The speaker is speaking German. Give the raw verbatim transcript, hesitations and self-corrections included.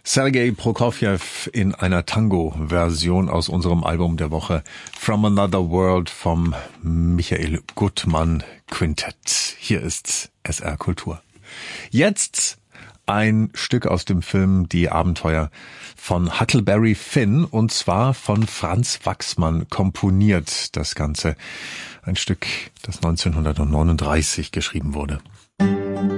Sergei Prokofjew in einer Tango-Version aus unserem Album der Woche From Another World vom Michael Gutmann Quintett. Hier ist S R Kultur. Jetzt ein Stück aus dem Film Die Abenteuer von Huckleberry Finn, und zwar von Franz Waxman komponiert das Ganze. Ein Stück, das neunzehnhundertneununddreißig geschrieben wurde.